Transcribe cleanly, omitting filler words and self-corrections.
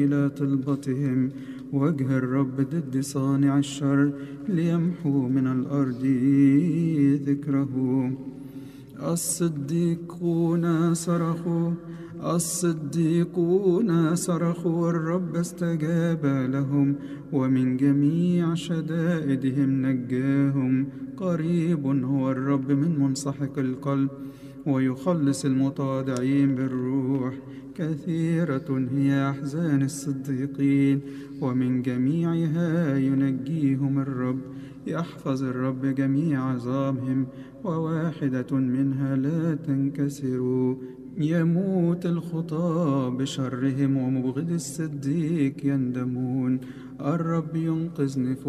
إلى طلبتهم وجه الرب ضد صانع الشر ليمحو من الأرض ذكره. الصديقون صرخوا والرب استجاب لهم ومن جميع شدائدهم نجاهم. قريب هو الرب من منسحق القلب ويخلص المتواضعين بالروح. كثيرة هي أحزان الصديقين ومن جميعها ينجيهم الرب. يحفظ الرب جميع عظامهم وواحدة منها لا تنكسر. يموت الخطاة بشرهم ومبغض الصديق يندمون. الرب ينقذ نفوسهم